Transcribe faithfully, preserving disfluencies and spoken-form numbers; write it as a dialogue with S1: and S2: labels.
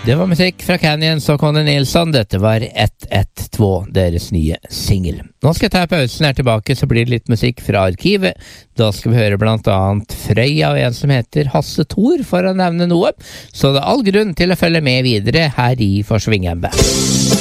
S1: Det var musikk fra Canyons og Conny Nilsson. Dette var ett ett to, deres nye single. Nå skal jeg ta pausen her tilbake, så blir det litt musikk fra arkivet. Da skal vi høre blant annet Frøya og en som heter Hasse Thor, for å nevne noe. Så det er all grunn til å følge med videre her i Forsvingembe.